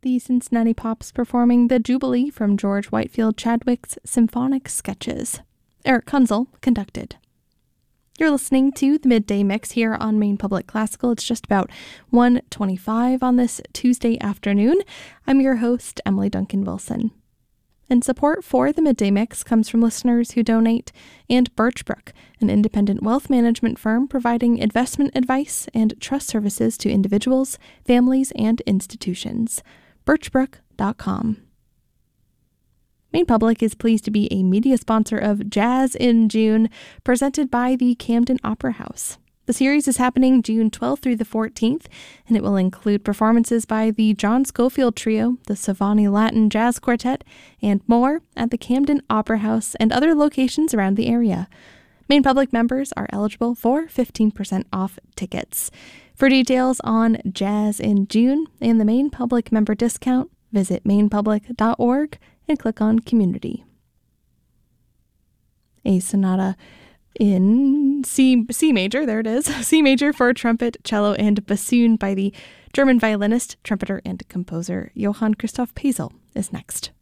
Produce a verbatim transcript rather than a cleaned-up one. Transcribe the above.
the Cincinnati Pops performing The Jubilee from George Whitefield Chadwick's Symphonic Sketches. Eric Kunzel conducted. You're listening to the Midday Mix here on Maine Public Classical. It's just about one twenty-five on this Tuesday afternoon. I'm your host, Emily Duncan Wilson. And support for the Midday Mix comes from listeners who donate and Birchbrook, an independent wealth management firm providing investment advice and trust services to individuals, families, and institutions. birchbrook dot com. Maine Public is pleased to be a media sponsor of Jazz in June, presented by the Camden Opera House. The series is happening June twelfth through the fourteenth, and it will include performances by the John Scofield Trio, the Savani Latin Jazz Quartet, and more at the Camden Opera House and other locations around the area. Maine Public members are eligible for fifteen percent off tickets. For details on Jazz in June and the Maine Public member discount, visit maine public dot org and click on Community. A sonata in C, C major, there it is, C major for trumpet, cello, and bassoon by the German violinist, trumpeter, and composer Johann Christoph Pesel is next.